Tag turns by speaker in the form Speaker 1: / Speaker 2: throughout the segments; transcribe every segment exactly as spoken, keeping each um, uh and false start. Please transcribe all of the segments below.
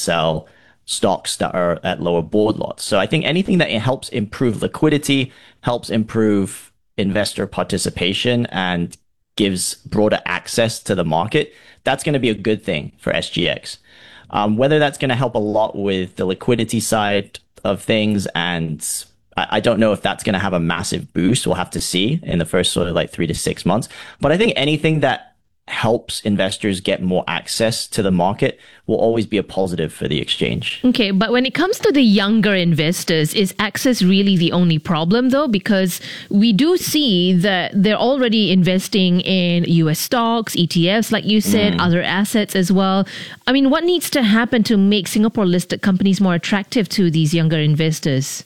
Speaker 1: sell stocks that are at lower board lots. So I think anything that helps improve liquidity, helps improve investor participation, and gives broader access to the market, that's going to be a good thing for S G X. Um, whether that's going to help a lot with the liquidity side of things, and I, I don't know if that's going to have a massive boost. We'll have to see in the first sort of like three to six months. But I think anything that helps investors get more access to the market will always be a positive for the exchange.
Speaker 2: Okay, but when it comes to the younger investors, is access really the only problem though? Because we do see that they're already investing in U S stocks, E T Fs, like you said, mm. other assets as well. I mean, what needs to happen to make Singapore-listed companies more attractive to these younger investors?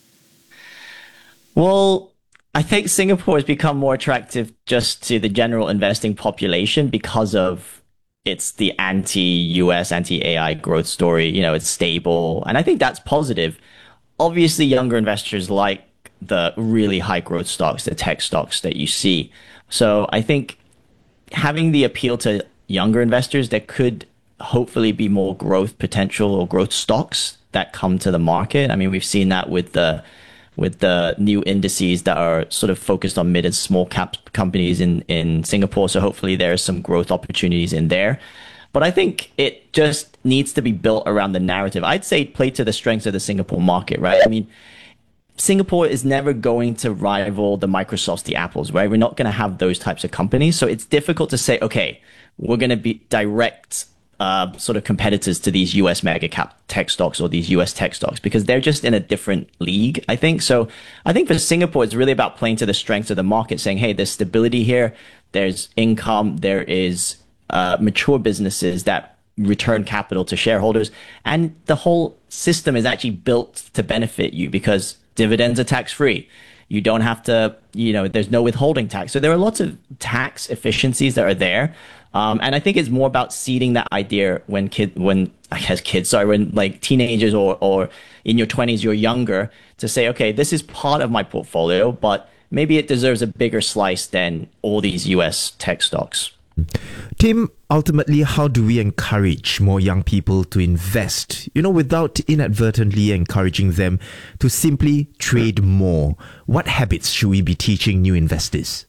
Speaker 1: Well, I think Singapore has become more attractive just to the general investing population because of it's the anti-U S, anti-A I growth story. You know, it's stable. And I think that's positive. Obviously, younger investors like the really high growth stocks, the tech stocks that you see. So I think having the appeal to younger investors, there could hopefully be more growth potential or growth stocks that come to the market. I mean, we've seen that with the with the new indices that are sort of focused on mid and small cap companies in, in Singapore. So hopefully there are some growth opportunities in there. But I think it just needs to be built around the narrative. I'd say play to the strengths of the Singapore market, right? I mean, Singapore is never going to rival the Microsofts, the Apples, right? We're not going to have those types of companies. So it's difficult to say, okay, we're going to be direct Uh, sort of competitors to these U S mega cap tech stocks or these U S tech stocks, because they're just in a different league, I think. So I think for Singapore, it's really about playing to the strengths of the market, saying, hey, there's stability here, there's income, there is uh, mature businesses that return capital to shareholders, and the whole system is actually built to benefit you because dividends are tax-free. You don't have to, you know, there's no withholding tax. So there are lots of tax efficiencies that are there. Um, and I think it's more about seeding that idea when kid, when I guess kids, sorry, when like teenagers or, or in your twenties, you're younger, to say, okay, this is part of my portfolio, but maybe it deserves a bigger slice than all these U S tech stocks.
Speaker 3: Tim, ultimately, how do we encourage more young people to invest, you know, without inadvertently encouraging them to simply trade more? What habits should we be teaching new investors?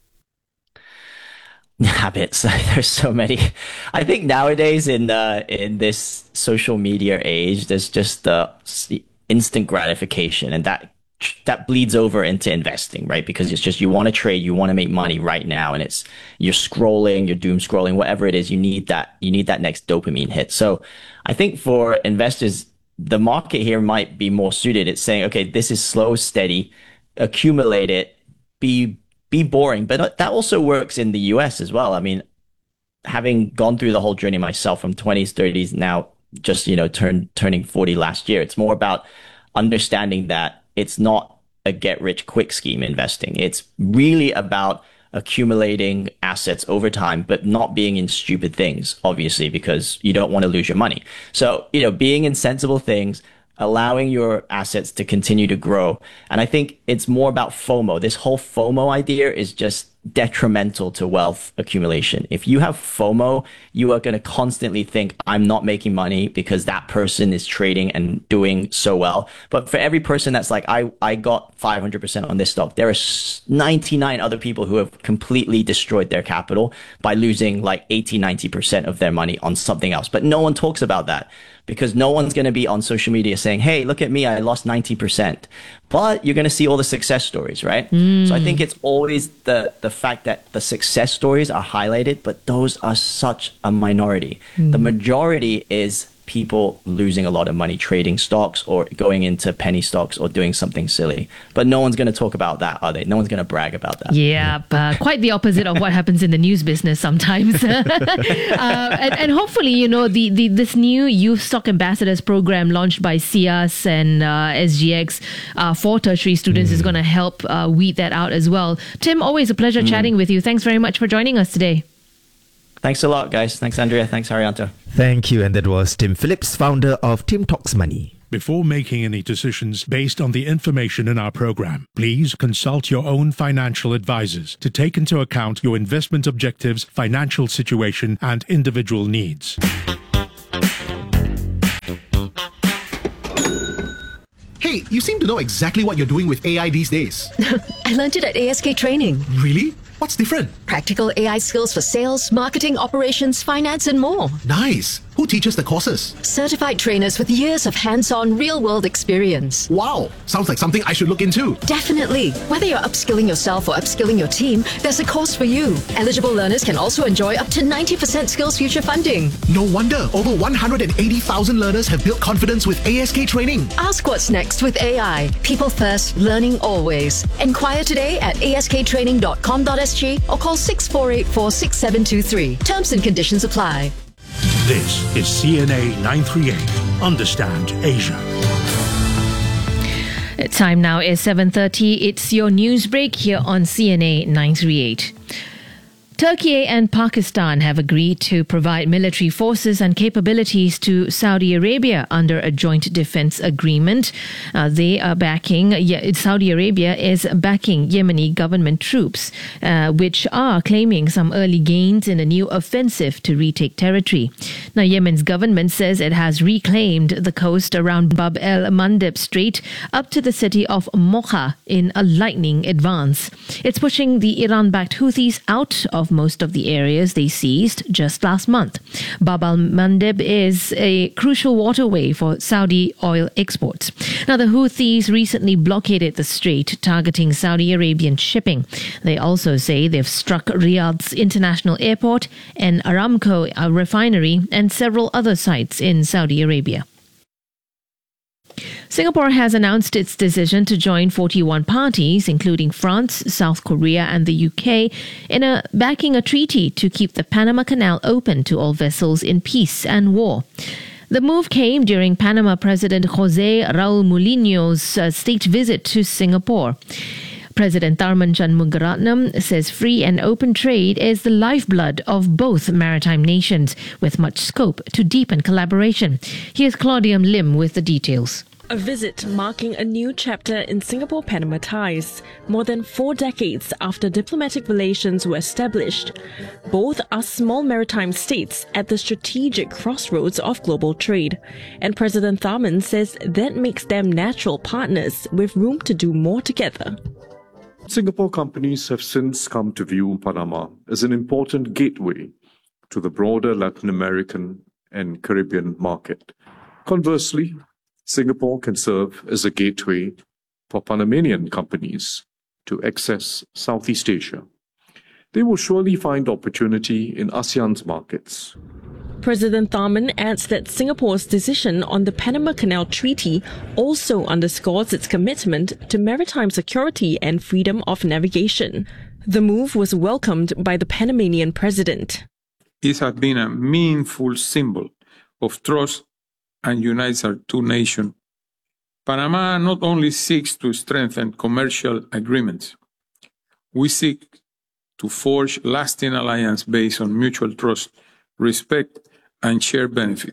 Speaker 1: Habits. There's so many. I think nowadays in uh, in this social media age, there's just the instant gratification, and that that bleeds over into investing, right? Because it's just you want to trade, you want to make money right now, and it's you're scrolling, you're doom scrolling, whatever it is, you need that you need that next dopamine hit. So I think for investors, the market here might be more suited. It's saying, okay, this is slow, steady, accumulate it, be be boring. But that also works in the U S as well. I mean, having gone through the whole journey myself from twenties, thirties, now just, you know, turn, turning forty last year, it's more about understanding that it's not a get rich quick scheme investing. It's really about accumulating assets over time, but not being in stupid things, obviously, because you don't want to lose your money. So, you know, being in sensible things, allowing your assets to continue to grow. And I think it's more about FOMO. This whole FOMO idea is just detrimental to wealth accumulation. If you have FOMO, you are going to constantly think, I'm not making money because that person is trading and doing so well. But for every person that's like, I, I got five hundred percent on this stock, there are ninety-nine other people who have completely destroyed their capital by losing like eighty, ninety percent of their money on something else. But no one talks about that, because no one's going to be on social media saying, hey, look at me, I lost ninety percent. But you're going to see all the success stories, right? Mm. So I think it's always the, the fact that the success stories are highlighted, but those are such a minority. Mm. The majority is people losing a lot of money trading stocks or going into penny stocks or doing something silly. But no one's going to talk about that, are they? No one's going to brag about that.
Speaker 2: Yeah, uh, quite the opposite of what happens in the news business sometimes. uh, and, and hopefully, you know, the, the this new Youth Stock Ambassadors program launched by C I A S and uh, S G X uh, for tertiary students mm. is going to help uh, weed that out as well. Tim, always a pleasure mm. chatting with you. Thanks very much for joining us today.
Speaker 1: Thanks a lot, guys. Thanks, Andrea. Thanks, Haryanto.
Speaker 3: Thank you. And that was Tim Phillips, founder of Tim Talks Money.
Speaker 4: Before making any decisions based on the information in our program, please consult your own financial advisors to take into account your investment objectives, financial situation, and individual needs.
Speaker 5: Hey, you seem to know exactly what you're doing with A I these days.
Speaker 6: I learned it at A S K Training.
Speaker 5: Really? What's different?
Speaker 6: Practical A I skills for sales, marketing, operations, finance, and more.
Speaker 5: Nice. Who teaches the courses?
Speaker 6: Certified trainers with years of hands-on, real-world experience.
Speaker 5: Wow. Sounds like something I should look into.
Speaker 6: Definitely. Whether you're upskilling yourself or upskilling your team, there's a course for you. Eligible learners can also enjoy up to ninety percent Skills Future funding.
Speaker 5: No wonder over one hundred eighty thousand learners have built confidence with A S K Training.
Speaker 6: Ask what's next with A I. People first, learning always. Inquire today at a s k training dot com dot s g or call six four eight four, six seven two three. Terms and conditions apply.
Speaker 4: This is C N A nine thirty-eight. Understand Asia.
Speaker 2: Time now is seven thirty. It's your news break here on C N A nine thirty-eight. Turkey and Pakistan have agreed to provide military forces and capabilities to Saudi Arabia under a joint defense agreement. Uh, they are backing, yeah, Saudi Arabia is backing Yemeni government troops, uh, which are claiming some early gains in a new offensive to retake territory. Now, Yemen's government says it has reclaimed the coast around Bab el-Mandeb Strait up to the city of Mocha in a lightning advance. It's pushing the Iran-backed Houthis out of most of the areas they seized just last month. Bab al-Mandeb is a crucial waterway for Saudi oil exports. Now, the Houthis recently blockaded the strait, targeting Saudi Arabian shipping. They also say they've struck Riyadh's international airport, an Aramco refinery, and several other sites in Saudi Arabia. Singapore has announced its decision to join forty-one parties, including France, South Korea and the U K, in a backing a treaty to keep the Panama Canal open to all vessels in peace and war. The move came during Panama President Jose Raul Mulino's uh, state visit to Singapore. President Tharman Shanmugaratnam says free and open trade is the lifeblood of both maritime nations, with much scope to deepen collaboration. Here's Claudium Lim with the details.
Speaker 7: A visit marking a new chapter in Singapore-Panama ties, more than four decades after diplomatic relations were established. Both are small maritime states at the strategic crossroads of global trade, and President Tharman says that makes them natural partners with room to do more together.
Speaker 8: Singapore companies have since come to view Panama as an important gateway to the broader Latin American and Caribbean market. Conversely, Singapore can serve as a gateway for Panamanian companies to access Southeast Asia. They will surely find opportunity in ASEAN's markets.
Speaker 7: President Tharman adds that Singapore's decision on the Panama Canal Treaty also underscores its commitment to maritime security and freedom of navigation. The move was welcomed by the Panamanian president.
Speaker 9: It has been a meaningful symbol of trust and unites our two nations. Panama not only seeks to strengthen commercial agreements, we seek to forge lasting alliances based on mutual trust, respect, and shared benefit.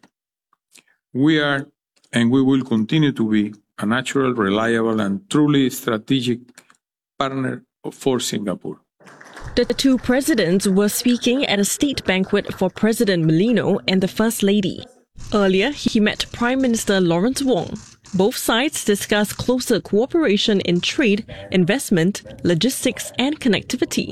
Speaker 9: We are, and we will continue to be, a natural, reliable, and truly strategic partner for Singapore.
Speaker 7: The two presidents were speaking at a state banquet for President Mulino and the First Lady. Earlier, he met Prime Minister Lawrence Wong. Both sides discussed closer cooperation in trade, investment, logistics, and connectivity.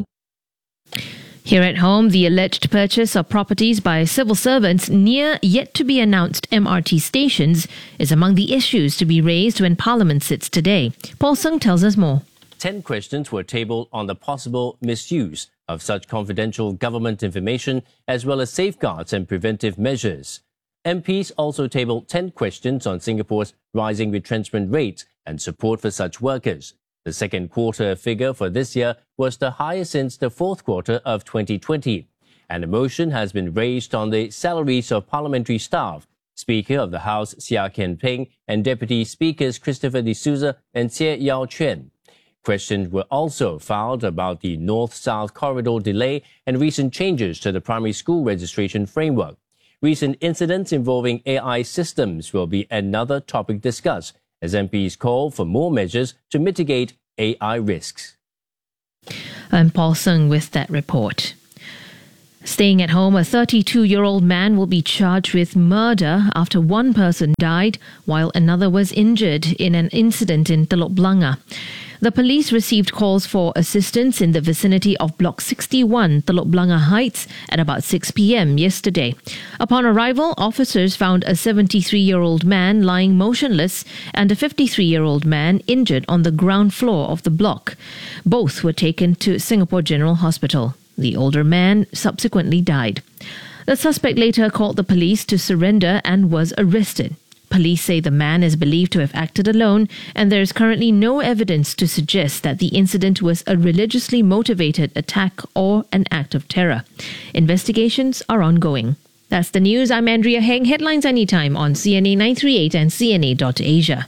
Speaker 2: Here at home, the alleged purchase of properties by civil servants near yet-to-be-announced M R T stations is among the issues to be raised when Parliament sits today. Paul Sung tells us more.
Speaker 10: Ten questions were tabled on the possible misuse of such confidential government information, as well as safeguards and preventive measures. M Ps also tabled ten questions on Singapore's rising retrenchment rates and support for such workers. The second quarter figure for this year was the highest since the fourth quarter of twenty twenty. And a motion has been raised on the salaries of parliamentary staff. Speaker of the House Seah Kian Peng and Deputy Speakers Christopher De Souza and Tse Yao Chuan. Questions were also filed about the North-South corridor delay and recent changes to the primary school registration framework. Recent incidents involving A I systems will be another topic discussed, as M Ps call for more measures to mitigate A I risks.
Speaker 2: I'm Paul Sung with that report. Staying at home, a thirty-two-year-old man will be charged with murder after one person died while another was injured in an incident in Telok Blangah. The police received calls for assistance in the vicinity of Block sixty-one, Telok Blangah Heights, at about six p.m. yesterday. Upon arrival, officers found a seventy-three-year-old man lying motionless and a fifty-three-year-old man injured on the ground floor of the block. Both were taken to Singapore General Hospital. The older man subsequently died. The suspect later called the police to surrender and was arrested. Police say the man is believed to have acted alone, and there is currently no evidence to suggest that the incident was a religiously motivated attack or an act of terror. Investigations are ongoing. That's the news. I'm Andrea Heng. Headlines anytime on C N A nine three eight and C N A dot Asia.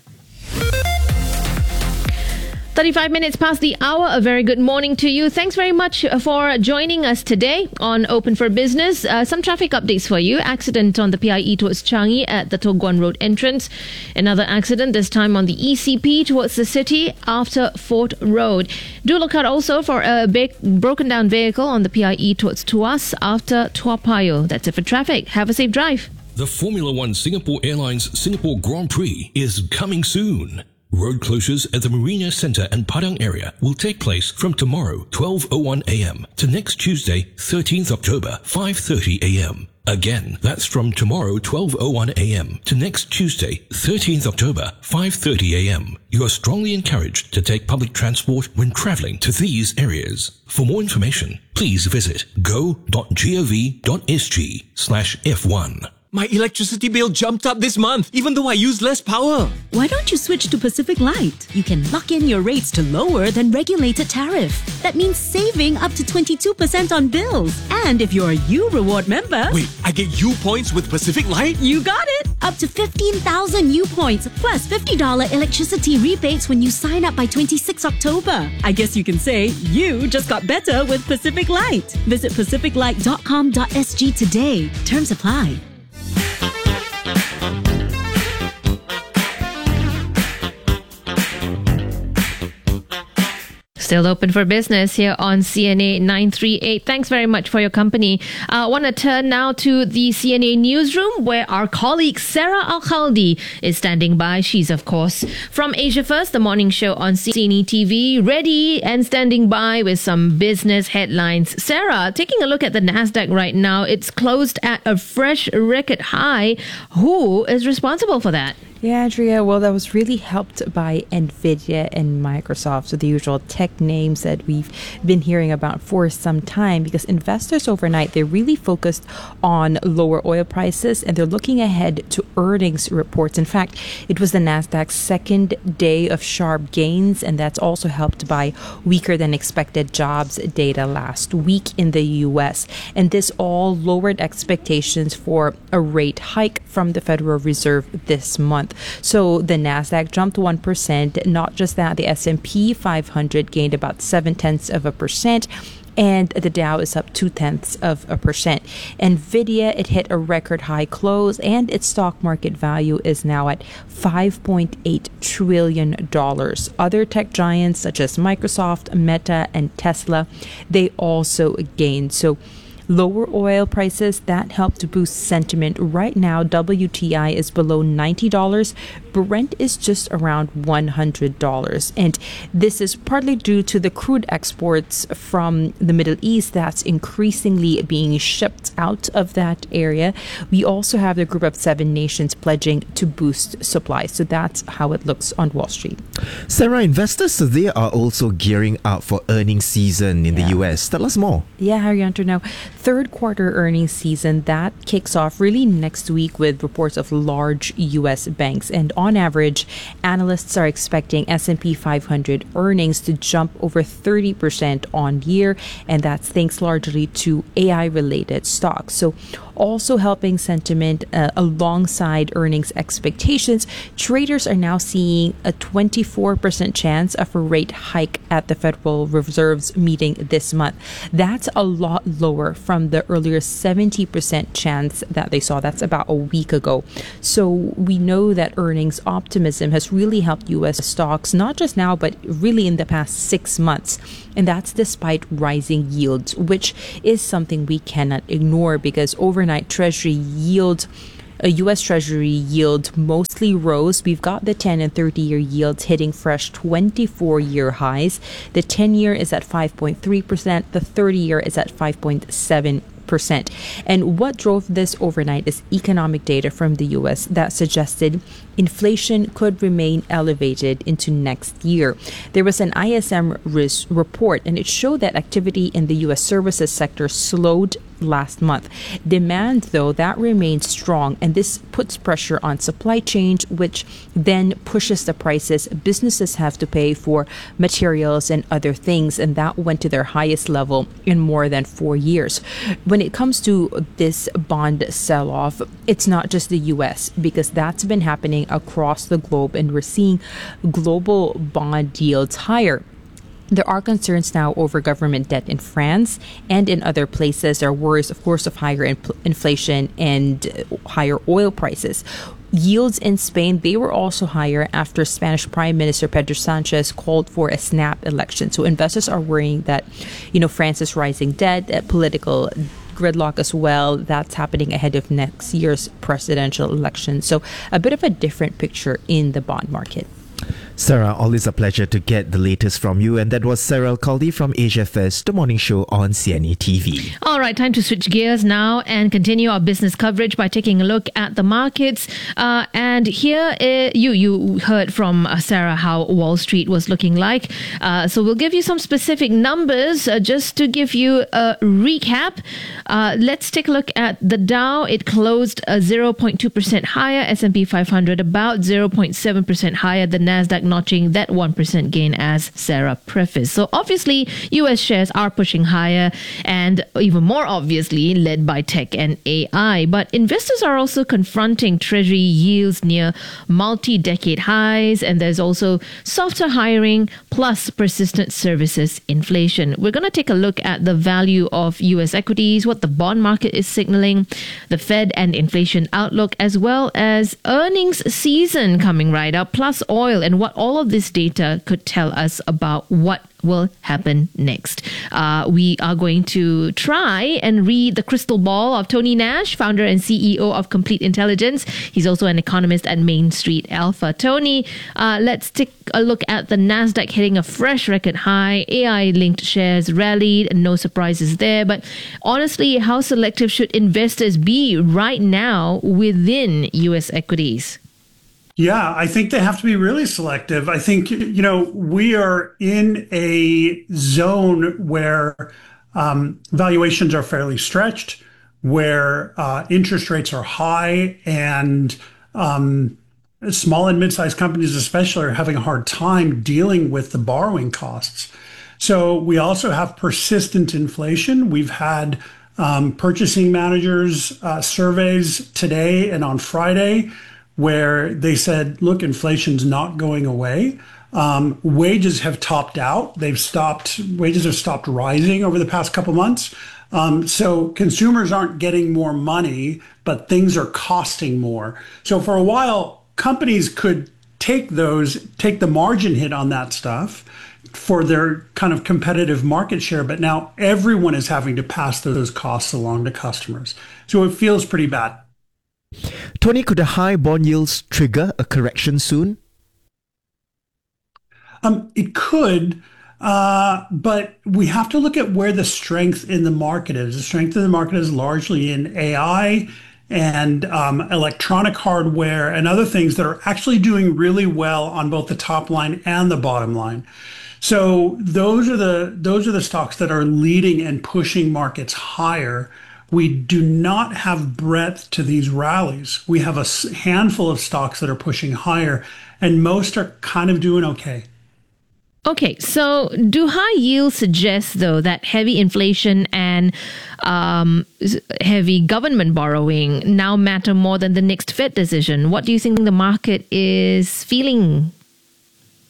Speaker 2: thirty-five minutes past the hour. A very good morning to you. Thanks very much for joining us today on Open for Business. Uh, some traffic updates for you. Accident on the P I E towards Changi at the Toh Guan Road entrance. Another accident, this time on the E C P towards the city after Fort Road. Do look out also for a big broken down vehicle on the P I E towards Tuas after Tua Payoh. That's it for traffic. Have a safe drive.
Speaker 11: The Formula One Singapore Airlines Singapore Grand Prix is coming soon. Road closures at the Marina Centre and Padang area will take place from tomorrow, twelve oh one a.m. to next Tuesday, thirteenth October, five thirty a.m. Again, that's from tomorrow, twelve oh one a.m. to next Tuesday, thirteenth October, five thirty a.m. You are strongly encouraged to take public transport when travelling to these areas. For more information, please visit go.gov.sg slash F1.
Speaker 12: My electricity bill jumped up this month, even though I use less power.
Speaker 13: Why don't you switch to Pacific Light? You can lock in your rates to lower than regulated tariff. That means saving up to twenty-two percent on bills. And if you're a U Reward member...
Speaker 12: Wait, I get U points with Pacific Light?
Speaker 13: You got it! Up to fifteen thousand U points, plus fifty dollars electricity rebates when you sign up by twenty-sixth October. I guess you can say you just got better with Pacific Light. Visit pacific light dot com dot s g today. Terms apply.
Speaker 2: Still open for business here on C N A nine three eight. Thanks very much for your company. I uh, want to turn now to the C N A newsroom where our colleague Sarah Al-Khaldi is standing by. She's, of course, from Asia First, the morning show on C N A T V, ready and standing by with some business headlines. Sarah, taking a look at the Nasdaq right now, it's closed at a fresh record high. Who is responsible for that?
Speaker 14: Yeah, Andrea, well, that was really helped by NVIDIA and Microsoft, so the usual tech names that we've been hearing about for some time, because investors overnight, they're really focused on lower oil prices and they're looking ahead to earnings reports. In fact, it was the Nasdaq's second day of sharp gains, and that's also helped by weaker than expected jobs data last week in the U S. And this all lowered expectations for a rate hike from the Federal Reserve this month. So the Nasdaq jumped one percent. Not just that, the S and P five hundred gained about seven tenths of a percent. And the Dow is up two tenths of a percent. NVIDIA, it hit a record high close, and its stock market value is now at five point eight trillion dollars. Other tech giants such as Microsoft, Meta, and Tesla, they also gained. So lower oil prices, that helped to boost sentiment. Right now, W T I is below ninety dollars. Brent is just around one hundred dollars. And this is partly due to the crude exports from the Middle East that's increasingly being shipped out of that area. We also have the group of seven nations pledging to boost supply. So that's how it looks on Wall Street.
Speaker 3: Sarah, investors, so they are also gearing up for earnings season in yeah. the U S. Tell us more.
Speaker 14: Yeah, Haryanto. Now, third quarter earnings season, that kicks off really next week with reports of large U S banks. And on average, analysts are expecting S and P five hundred earnings to jump over thirty percent on year. And that's thanks largely to A I-related stocks. So also helping sentiment uh, alongside earnings expectations, traders are now seeing a twenty-four percent chance of a rate hike at the Federal Reserve's meeting this month. That's a lot lower from the earlier seventy percent chance that they saw. That's about a week ago. So we know that earnings optimism has really helped U S stocks, not just now, but really in the past six months. And that's despite rising yields, which is something we cannot ignore because overnight Treasury yield A U S Treasury yield mostly rose. We've got the ten and thirty-year yields hitting fresh twenty-four-year highs. The ten-year is at five point three percent. The thirty-year is at five point seven percent. And what drove this overnight is economic data from the U S that suggested inflation could remain elevated into next year. There was an I S M risk report, and it showed that activity in the U S services sector slowed last month. Demand, though, that remains strong, and this puts pressure on supply chains, which then pushes the prices businesses have to pay for materials and other things, and that went to their highest level in more than four years. When it comes to this bond sell-off, it's not just the U S, because that's been happening across the globe, and we're seeing global bond yields higher. There are concerns now over government debt in France and in other places. There are worries, of course, of higher inf- inflation and higher oil prices. Yields in Spain, they were also higher after Spanish Prime Minister Pedro Sanchez called for a snap election. So investors are worrying that, you know, France's rising debt, uh, political gridlock as well, that's happening ahead of next year's presidential election. So a bit of a different picture in the bond market.
Speaker 3: Sarah, always a pleasure to get the latest from you. And that was Sarah Alcaldi from Asia First, the morning show on C N A T V.
Speaker 2: All right, time to switch gears now and continue our business coverage by taking a look at the markets. Uh, and here, uh, you you heard from uh, Sarah how Wall Street was looking like. Uh, so we'll give you some specific numbers uh, just to give you a recap. Uh, let's take a look at the Dow. It closed uh, zero point two percent higher. S and P five hundred about zero point seven percent higher. The Nasdaq notching that one percent gain, as Sarah prefaced. So obviously, U S shares are pushing higher, and even more obviously led by tech and A I. But investors are also confronting Treasury yields near multi-decade highs, and there's also softer hiring plus persistent services inflation. We're going to take a look at the value of U S equities, what the bond market is signaling, the Fed and inflation outlook, as well as earnings season coming right up, plus oil, and what all of this data could tell us about what will happen next. Uh, we are going to try and read the crystal ball of Tony Nash, founder and C E O of Complete Intelligence. He's also an economist at Main Street Alpha. Tony, uh, let's take a look at the Nasdaq hitting a fresh record high. A I-linked shares rallied, no surprises there. But honestly, how selective should investors be right now within U S equities?
Speaker 15: Yeah, I think they have to be really selective. I think, you know, we are in a zone where um, valuations are fairly stretched, where uh, interest rates are high, and um, small and mid-sized companies especially are having a hard time dealing with the borrowing costs. So we also have persistent inflation. We've had um, purchasing managers uh, surveys today and on Friday where they said, look, inflation's not going away. Um, wages have topped out. They've stopped, wages have stopped rising over the past couple months. Um, so consumers aren't getting more money, but things are costing more. So for a while, companies could take those, take the margin hit on that stuff for their kind of competitive market share. But now everyone is having to pass those costs along to customers. So it feels pretty bad.
Speaker 3: Tony, could the high bond yields trigger a correction soon?
Speaker 15: Um, it could, uh, but we have to look at where the strength in the market is. The strength in the market is largely in A I and um, electronic hardware and other things that are actually doing really well on both the top line and the bottom line. So those are the those are the stocks that are leading and pushing markets higher. We do not have breadth to these rallies. We have a handful of stocks that are pushing higher, and most are kind of doing okay.
Speaker 2: Okay, so do high yields suggest, though, that heavy inflation and um, heavy government borrowing now matter more than the next Fed decision? What do you think the market is feeling?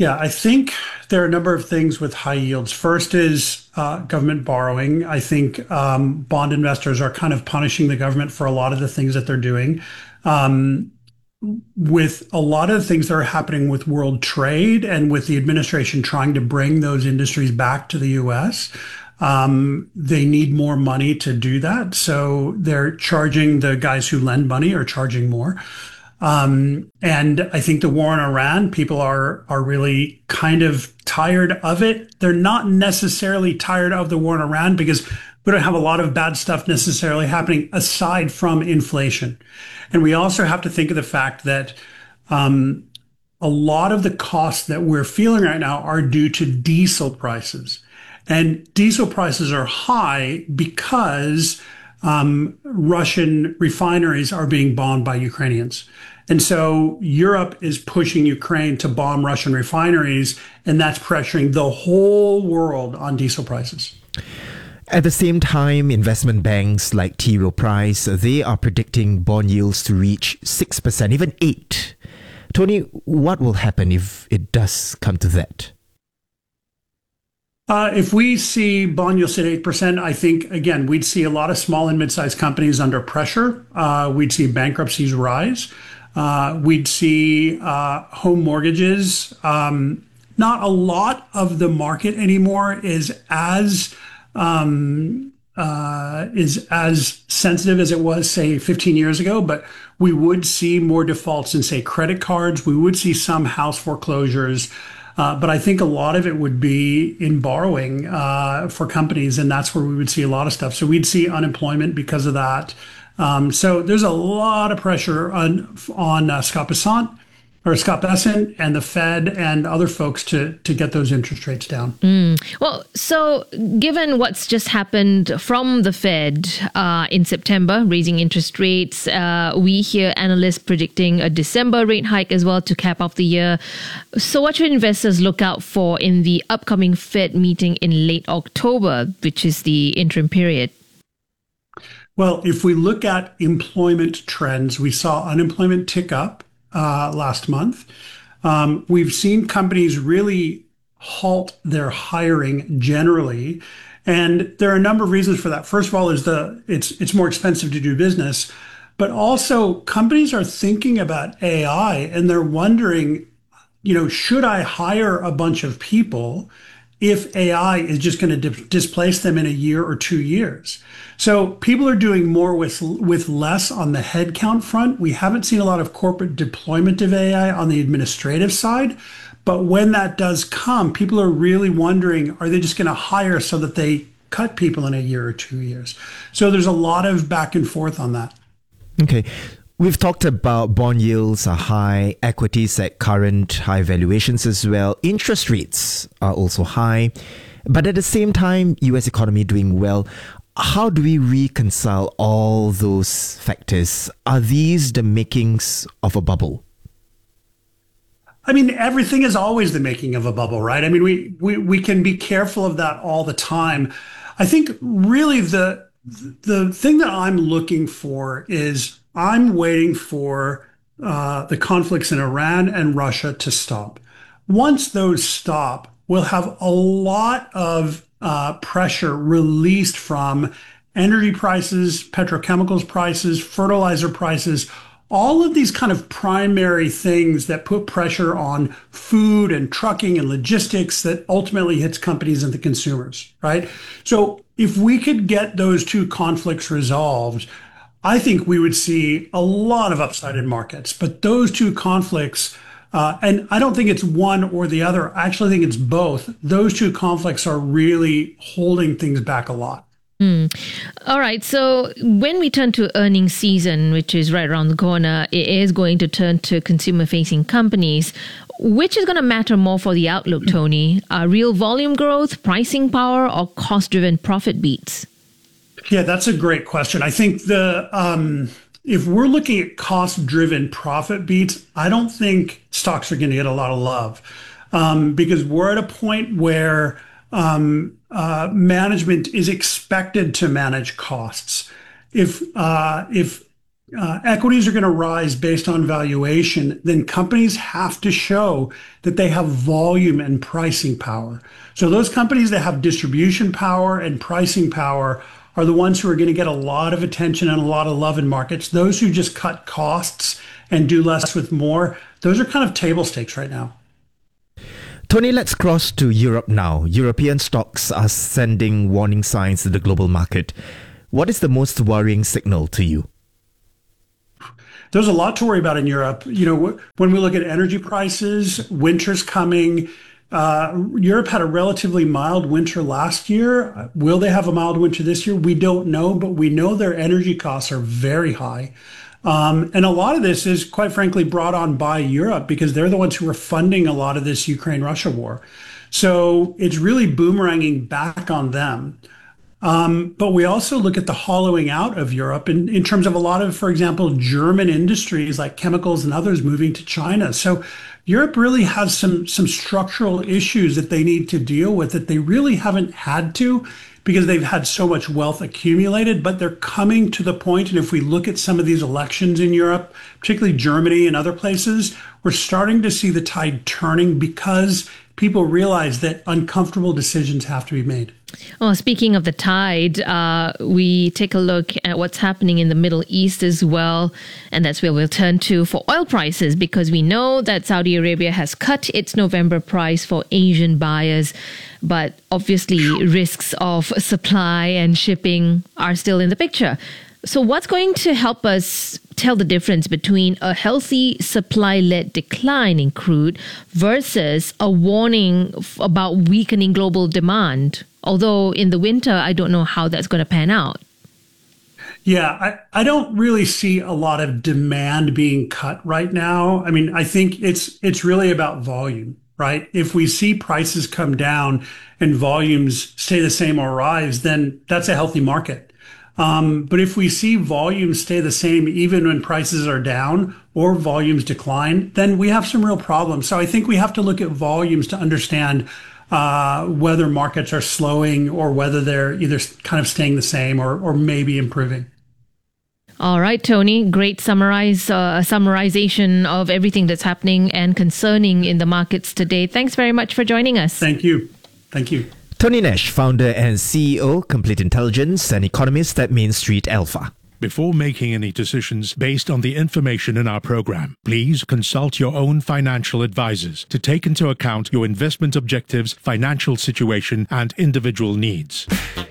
Speaker 15: Yeah, I think there are a number of things with high yields. First is uh, government borrowing. I think um, bond investors are kind of punishing the government for a lot of the things that they're doing. Um, with a lot of the things that are happening with world trade and with the administration trying to bring those industries back to the U S, um, they need more money to do that. So they're charging the guys who lend money are charging more. Um, and I think the war in Iran, people are are really kind of tired of it. They're not necessarily tired of the war in Iran because we don't have a lot of bad stuff necessarily happening aside from inflation. And we also have to think of the fact that um, a lot of the costs that we're feeling right now are due to diesel prices. And diesel prices are high because um, Russian refineries are being bombed by Ukrainians. And so Europe is pushing Ukraine to bomb Russian refineries, and that's pressuring the whole world on diesel prices.
Speaker 3: At the same time, investment banks like T. Rowe Price, they are predicting bond yields to reach six percent, even eight percent. Tony, what will happen if it does come to that?
Speaker 15: Uh, if we see bond yields at eight percent, I think, again, we'd see a lot of small and mid-sized companies under pressure. Uh, we'd see bankruptcies rise. Uh, we'd see uh, home mortgages. Um, not a lot of the market anymore is as um, uh, is as sensitive as it was, say, fifteen years ago. But we would see more defaults in, say, credit cards. We would see some house foreclosures. Uh, but I think a lot of it would be in borrowing uh, for companies, and that's where we would see a lot of stuff. So we'd see unemployment because of that. Um, so there's a lot of pressure on on uh, Scott Bessent or Scott Bessent and the Fed and other folks to to get those interest rates down.
Speaker 2: Mm. Well, so given what's just happened from the Fed uh, in September, raising interest rates, uh, we hear analysts predicting a December rate hike as well to cap off the year. So what should investors look out for in the upcoming Fed meeting in late October, which is the interim period?
Speaker 15: Well, if we look at employment trends, we saw unemployment tick up uh, last month. Um, we've seen companies really halt their hiring generally, and there are a number of reasons for that. First of all, is the it's it's more expensive to do business, but also companies are thinking about A I and they're wondering, you know, should I hire a bunch of people if A I is just going to di- displace them in a year or two years? So people are doing more with with less on the headcount front. We haven't seen a lot of corporate deployment of A I on the administrative side. But when that does come, people are really wondering, are they just going to hire so that they cut people in a year or two years? So there's a lot of back and forth on that.
Speaker 3: Okay. We've talked about bond yields are high, equities at current high valuations as well. Interest rates are also high. But at the same time, U S economy doing well. How do we reconcile all those factors? Are these the makings of a bubble?
Speaker 15: I mean, everything is always the making of a bubble, right? I mean, we we, we can be careful of that all the time. I think really the the thing that I'm looking for is I'm waiting for uh, the conflicts in Iran and Russia to stop. Once those stop, we'll have a lot of uh, pressure released from energy prices, petrochemicals prices, fertilizer prices, all of these kind of primary things that put pressure on food and trucking and logistics that ultimately hits companies and the consumers, right? So if we could get those two conflicts resolved, I think we would see a lot of upside in markets. But those two conflicts, uh, and I don't think it's one or the other. I actually think it's both. Those two conflicts are really holding things back a lot.
Speaker 2: Mm. All right. So when we turn to earnings season, which is right around the corner, it is going to turn to consumer-facing companies. Which is going to matter more for the outlook, Tony? Uh, real volume growth, pricing power, or cost-driven profit beats?
Speaker 15: Yeah, that's a great question. I think the um, if we're looking at cost-driven profit beats, I don't think stocks are going to get a lot of love um, because we're at a point where um, uh, management is expected to manage costs. If uh, if uh, equities are going to rise based on valuation, then companies have to show that they have volume and pricing power. So those companies that have distribution power and pricing power are the ones who are going to get a lot of attention and a lot of love in markets. Those who just cut costs and do less with more, those are kind of table stakes right now.
Speaker 3: Tony, let's cross to Europe now. European stocks are sending warning signs to the global market. What is the most worrying signal to you?
Speaker 15: There's a lot to worry about in Europe. You know, when we look at energy prices, winter's coming. Uh, Europe had a relatively mild winter last year. Will they have a mild winter this year? We don't know, but we know their energy costs are very high. Um, and a lot of this is, quite frankly, brought on by Europe because they're the ones who are funding a lot of this Ukraine-Russia war. So it's really boomeranging back on them. Um, but we also look at the hollowing out of Europe in, in terms of a lot of, for example, German industries like chemicals and others moving to China. So Europe really has some, some structural issues that they need to deal with that they really haven't had to because they've had so much wealth accumulated, but they're coming to the point. And if we look at some of these elections in Europe, particularly Germany and other places, we're starting to see the tide turning because people realize that uncomfortable decisions have to be made.
Speaker 2: Well, speaking of the tide, uh, we take a look at what's happening in the Middle East as well. And that's where we'll turn to for oil prices, because we know that Saudi Arabia has cut its November price for Asian buyers. But obviously, risks of supply and shipping are still in the picture. So what's going to help us tell the difference between a healthy supply-led decline in crude versus a warning f- about weakening global demand? Although in the winter, I don't know how that's going to pan out.
Speaker 15: Yeah, I, I don't really see a lot of demand being cut right now. I mean, I think it's it's really about volume, right? If we see prices come down and volumes stay the same or rise, then that's a healthy market. Um, but if we see volumes stay the same even when prices are down or volumes decline, then we have some real problems. So I think we have to look at volumes to understand uh, whether markets are slowing or whether they're either kind of staying the same or, or maybe improving.
Speaker 2: All right, Tony, great summarize, uh, summarization of everything that's happening and concerning in the markets today. Thanks very much for joining us.
Speaker 15: Thank you. Thank you.
Speaker 3: Tony Nash, founder and C E O, Complete Intelligence, and economist at Main Street Alpha.
Speaker 4: Before making any decisions based on the information in our program, please consult your own financial advisors to take into account your investment objectives, financial situation, and individual needs.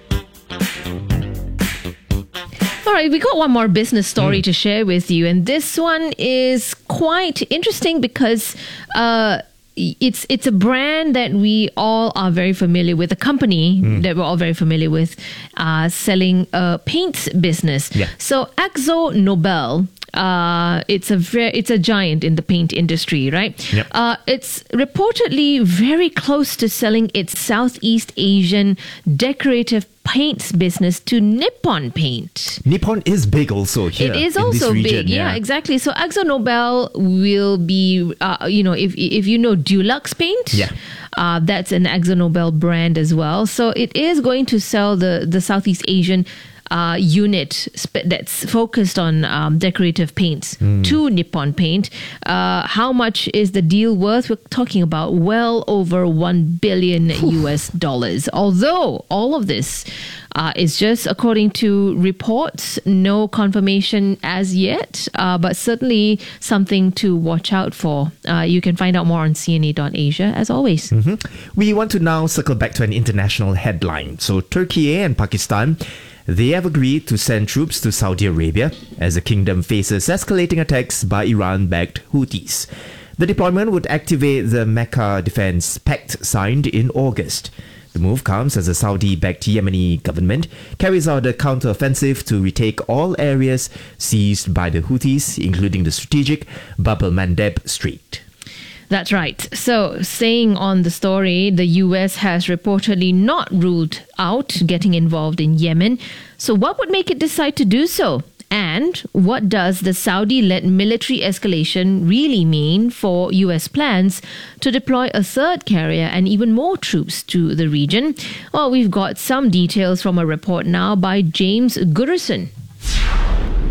Speaker 2: All right, we got one more business story mm. to share with you, and this one is quite interesting because uh, it's it's a brand that we all are very familiar with, a company mm. that we're all very familiar with, uh, selling a paints business.
Speaker 3: Yeah.
Speaker 2: So Akzo Nobel, uh, it's a very, it's a giant in the paint industry, right?
Speaker 3: Yep.
Speaker 2: Uh, it's reportedly very close to selling its Southeast Asian decorative paints business to Nippon Paint.
Speaker 3: Nippon is big also here.
Speaker 2: It is
Speaker 3: in
Speaker 2: also
Speaker 3: this region,
Speaker 2: big, yeah.
Speaker 3: yeah,
Speaker 2: exactly. So Akzo Nobel will be, uh, you know, if if you know Dulux Paint,
Speaker 3: Yeah.
Speaker 2: uh, that's an Akzo Nobel brand as well. So it is going to sell the the Southeast Asian Uh, unit sp- that's focused on um, decorative paints
Speaker 3: Mm.
Speaker 2: to Nippon Paint. Uh, how much is the deal worth? We're talking about well over one billion U S dollars. Although all of this uh, is just according to reports, no confirmation as yet, uh, but certainly something to watch out for. Uh, you can find out more on C N A dot Asia as always.
Speaker 3: Mm-hmm. We want to now circle back to an international headline. So Turkey and Pakistan, they have agreed to send troops to Saudi Arabia as the kingdom faces escalating attacks by Iran-backed Houthis. The deployment would activate the Mecca Defense Pact signed in August. The move comes as the Saudi-backed Yemeni government carries out a counter-offensive to retake all areas seized by the Houthis, including the strategic Bab el-Mandeb Strait.
Speaker 2: That's right. So, staying on the story, the U S has reportedly not ruled out getting involved in Yemen. So, what would make it decide to do so? And what does the Saudi-led military escalation really mean for U S plans to deploy a third carrier and even more troops to the region? Well, we've got some details from a report now by James Gooderson.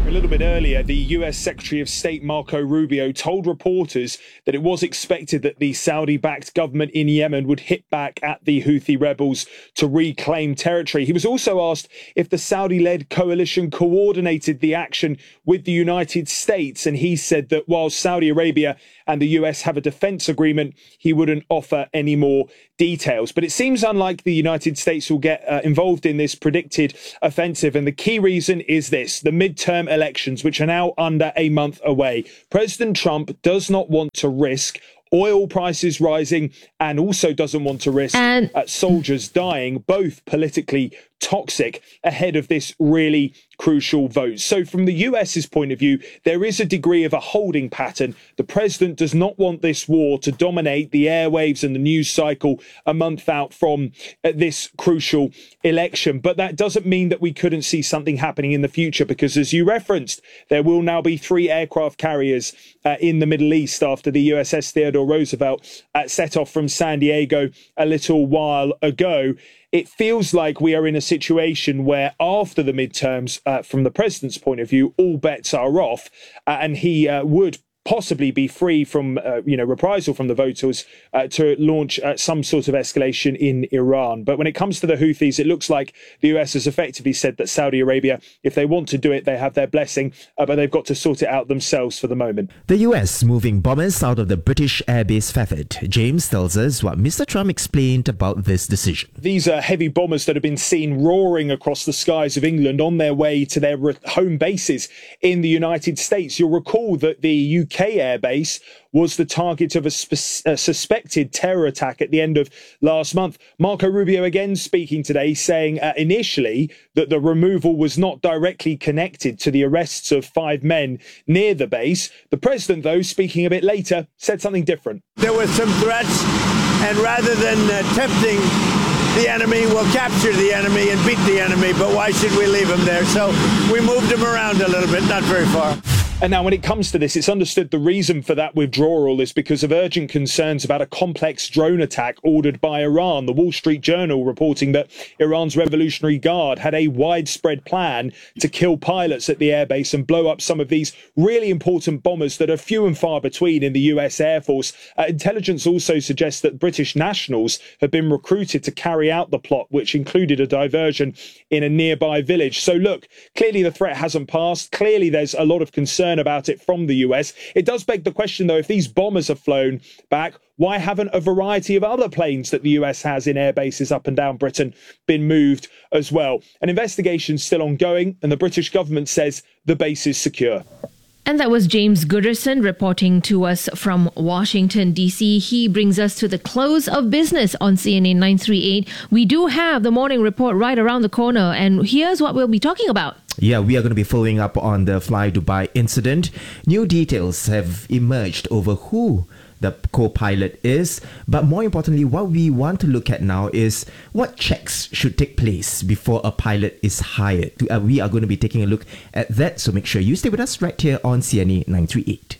Speaker 16: A little bit earlier, the U S Secretary of State Marco Rubio told reporters that it was expected that the Saudi-backed government in Yemen would hit back at the Houthi rebels to reclaim territory. He was also asked if the Saudi-led coalition coordinated the action with the United States, and he said that while Saudi Arabia and the U S have a defense agreement, he wouldn't offer any more details. But it seems unlike the United States will get uh, involved in this predicted offensive. And the key reason is this: the midterm elections, which are now under a month away. President Trump does not want to risk oil prices rising and also doesn't want to risk
Speaker 2: and-
Speaker 16: uh, soldiers dying, both politically toxic, ahead of this really crucial vote. So from the US's point of view, there is a degree of a holding pattern. The president does not want this war to dominate the airwaves and the news cycle a month out from uh, this crucial election. But that doesn't mean that we couldn't see something happening in the future, because as you referenced, there will now be three aircraft carriers uh, in the Middle East after the U S S Theodore Roosevelt uh, set off from San Diego a little while ago. It feels like we are in a situation where after the midterms, uh, from the president's point of view, all bets are off, uh, and he uh, would possibly be free from, uh, you know, reprisal from the voters uh, to launch uh, some sort of escalation in Iran. But when it comes to the Houthis, it looks like the U S has effectively said that Saudi Arabia, if they want to do it, they have their blessing, uh, but they've got to sort it out themselves for the moment.
Speaker 3: The U S moving bombers out of the British airbase Fafed. James tells us what Mister Trump explained about this decision.
Speaker 16: These are heavy bombers that have been seen roaring across the skies of England on their way to their home bases in the United States. You'll recall that the U K airbase was the target of a, sp- a suspected terror attack at the end of last month. Marco Rubio again speaking today, saying uh, initially that the removal was not directly connected to the arrests of five men near the base. The president, though, speaking a bit later, said something different.
Speaker 17: There were some threats, and rather than uh, tempting the enemy, we'll capture the enemy and beat the enemy, but why should we leave him there? So we moved him around a little bit, not very far.
Speaker 16: And now when it comes to this, it's understood the reason for that withdrawal is because of urgent concerns about a complex drone attack ordered by Iran. The Wall Street Journal reporting that Iran's Revolutionary Guard had a widespread plan to kill pilots at the airbase and blow up some of these really important bombers that are few and far between in the U S Air Force. Uh, intelligence also suggests that British nationals have been recruited to carry out the plot, which included a diversion in a nearby village. So look, clearly the threat hasn't passed. Clearly there's a lot of concern about it from the U S. It does beg the question, though, if these bombers have flown back, why haven't a variety of other planes that the U S has in air bases up and down Britain been moved as well? An investigation's still ongoing, and the British government says the base is secure.
Speaker 2: And that was James Gooderson reporting to us from Washington, D C. He brings us to the close of business on C N A nine thirty-eight. We do have the morning report right around the corner, and here's what we'll be talking about.
Speaker 3: Yeah, we are going to be following up on the Fly Dubai incident. New details have emerged over who the co-pilot is. But more importantly, what we want to look at now is what checks should take place before a pilot is hired. Uh, we are going to be taking a look at that, so make sure you stay with us right here on C N A nine thirty-eight.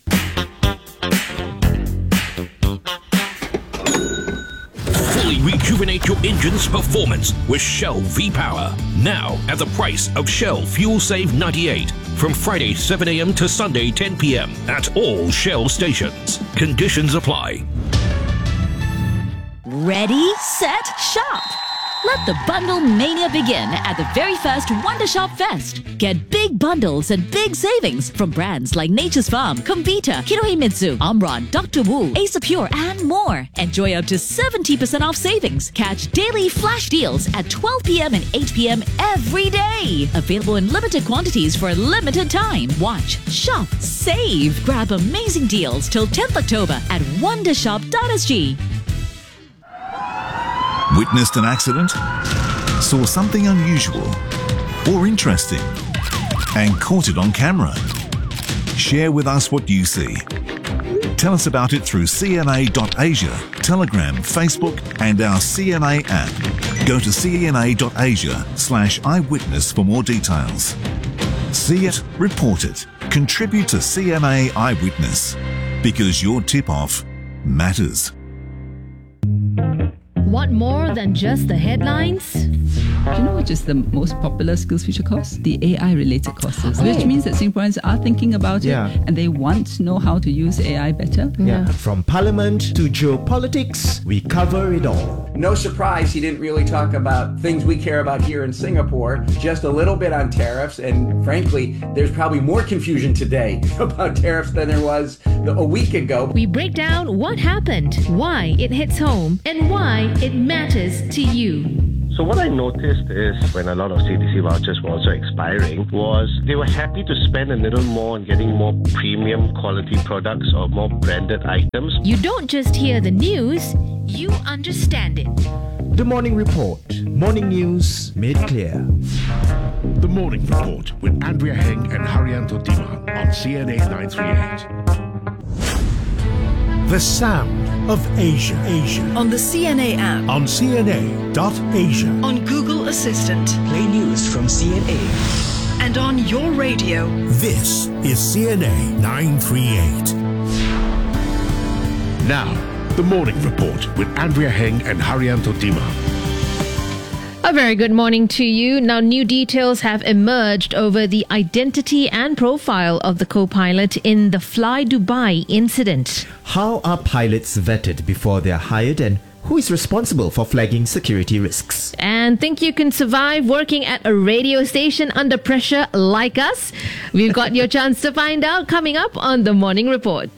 Speaker 11: Fully rejuvenate your engine's performance with Shell V-Power. Now at the price of Shell Fuel Save ninety-eight. From Friday seven a.m. to Sunday ten p.m. at all Shell stations. Conditions apply.
Speaker 18: Ready, set, shop! Let the bundle mania begin at the very first Wonder Shop Fest. Get big bundles and big savings from brands like Nature's Farm, Comvita, Kinohimitsu, Omron, Doctor Wu, Ace Pure, and more. Enjoy up to seventy percent off savings. Catch daily flash deals at twelve p.m. and eight p.m. every day. Available in limited quantities for a limited time. Watch, shop, save. Grab amazing deals till tenth October at wondershop dot s g.
Speaker 19: Witnessed an accident? Saw something unusual or interesting and caught it on camera? Share with us what you see. Tell us about it through C N A dot asia, Telegram, Facebook and our C N A app. Go to C N A dot asia slash eyewitness for more details. See it, report it, contribute to C N A Eyewitness, because your tip-off matters.
Speaker 2: Want more than just the headlines?
Speaker 20: Do you know which is the most popular SkillsFuture course? The A I-related courses, oh. which means that Singaporeans are thinking about it
Speaker 3: Yeah.
Speaker 20: and they want to know how to use A I better.
Speaker 3: Yeah. From parliament to geopolitics, we cover it all.
Speaker 21: No surprise, he didn't really talk about things we care about here in Singapore, just a little bit on tariffs. And frankly, there's probably more confusion today about tariffs than there was a week ago.
Speaker 2: We break down what happened, why it hits home, and why it matters to you.
Speaker 22: So what I noticed is when a lot of C D C vouchers were also expiring was they were happy to spend a little more on getting more premium quality products or more branded items.
Speaker 2: You don't just hear the news, you understand it.
Speaker 3: The Morning Report. Morning news made clear.
Speaker 23: The Morning Report with Andrea Heng and Haryanto Diman on C N A nine thirty-eight.
Speaker 5: The sound of Asia. Asia.
Speaker 24: On the C N A app.
Speaker 5: On C N A dot Asia.
Speaker 24: On Google Assistant.
Speaker 25: Play news from C N A.
Speaker 24: And on your radio.
Speaker 5: This is C N A nine thirty-eight.
Speaker 23: Now, The Morning Report with Andrea Heng and Haryanto Diman.
Speaker 2: A very good morning to you. Now, new details have emerged over the identity and profile of the co-pilot in the Fly Dubai incident.
Speaker 3: How are pilots vetted before they are hired, and who is responsible for flagging security risks?
Speaker 2: And think you can survive working at a radio station under pressure like us? We've got your chance to find out coming up on The Morning Report.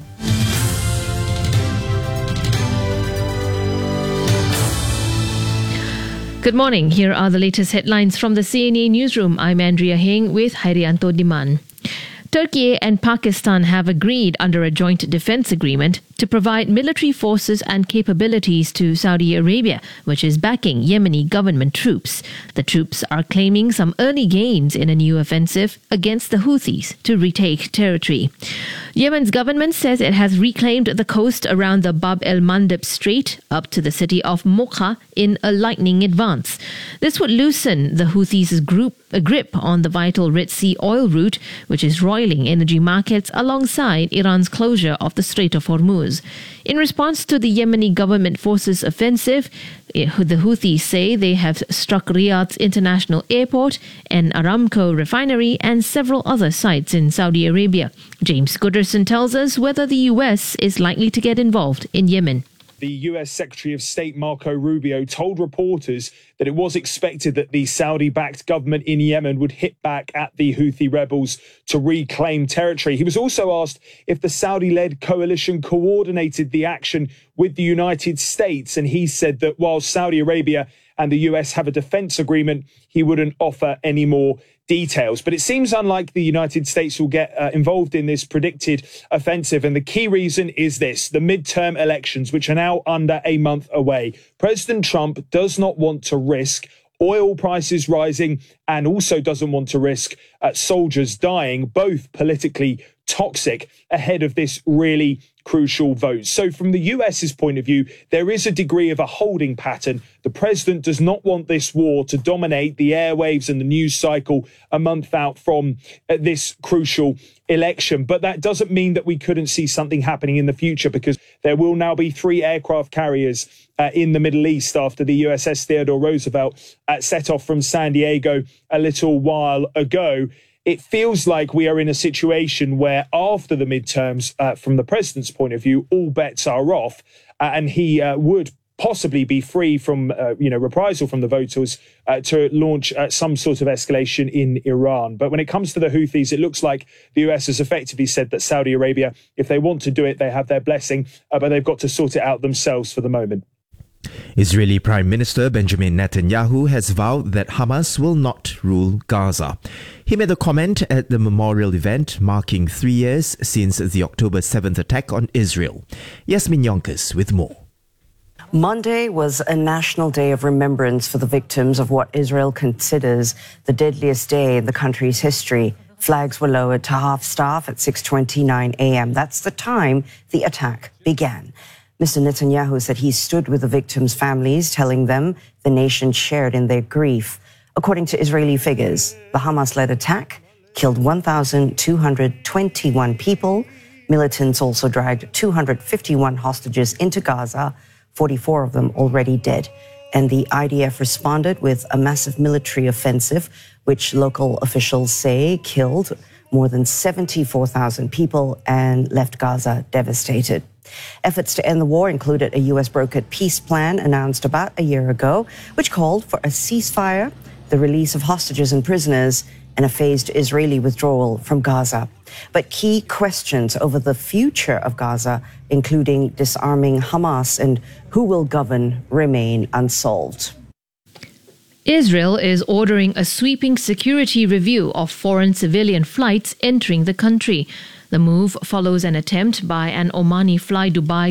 Speaker 2: Good morning. Here are the latest headlines from the C N A newsroom. I'm Andrea Heng with Haryanto Diman. Turkey and Pakistan have agreed under a joint defense agreement to provide military forces and capabilities to Saudi Arabia, which is backing Yemeni government troops. The troops are claiming some early gains in a new offensive against the Houthis to retake territory. Yemen's government says it has reclaimed the coast around the Bab el-Mandeb Strait up to the city of Mocha in a lightning advance. This would loosen the Houthis' group, a grip on the vital Red Sea oil route, which is roiling energy markets alongside Iran's closure of the Strait of Hormuz. In response to the Yemeni government forces' offensive, the Houthis say they have struck Riyadh's international airport, an Aramco refinery, and several other sites in Saudi Arabia. James Gooderson tells us whether the U S is likely to get involved in Yemen.
Speaker 16: The U S Secretary of State Marco Rubio told reporters that it was expected that the Saudi-backed government in Yemen would hit back at the Houthi rebels to reclaim territory. He was also asked if the Saudi-led coalition coordinated the action with the United States, and he said that while Saudi Arabia and the U S have a defense agreement, he wouldn't offer any more details. But it seems unlikely the United States will get uh, involved in this predicted offensive. And the key reason is this: the midterm elections, which are now under a month away. President Trump does not want to risk oil prices rising and also doesn't want to risk uh, soldiers dying, both politically toxic, ahead of this really crucial vote. So from the U S's point of view, there is a degree of a holding pattern. The president does not want this war to dominate the airwaves and the news cycle a month out from uh, this crucial election. But that doesn't mean that we couldn't see something happening in the future, because there will now be three aircraft carriers uh, in the Middle East after the U S S Theodore Roosevelt uh, set off from San Diego a little while ago. It feels like we are in a situation where after the midterms, uh, from the president's point of view, all bets are off, uh, and he uh, would possibly be free from, uh, you know, reprisal from the voters uh, to launch uh, some sort of escalation in Iran. But when it comes to the Houthis, it looks like the U S has effectively said that Saudi Arabia, if they want to do it, they have their blessing, uh, but they've got to sort it out themselves for the moment.
Speaker 3: Israeli Prime Minister Benjamin Netanyahu has vowed that Hamas will not rule Gaza. He made the comment at the memorial event marking three years since the October seventh attack on Israel. Yasmin Yonkers with more.
Speaker 26: Monday was a national day of remembrance for the victims of what Israel considers the deadliest day in the country's history. Flags were lowered to half-staff at six twenty-nine a.m. That's the time the attack began. Mister Netanyahu said he stood with the victims' families, telling them the nation shared in their grief. According to Israeli figures, the Hamas-led attack killed one thousand two hundred twenty-one people. Militants also dragged two hundred fifty-one hostages into Gaza, forty-four of them already dead. and the I D F responded with a massive military offensive, which local officials say killed more than seventy-four thousand people and left Gaza devastated. Efforts to end the war included a U S-brokered peace plan announced about a year ago, which called for a ceasefire, the release of hostages and prisoners, and a phased Israeli withdrawal from Gaza. But key questions over the future of Gaza, including disarming Hamas and who will govern, remain unsolved.
Speaker 2: Israel is ordering a sweeping security review of foreign civilian flights entering the country. The move follows an attempt by an Omani Fly Dubai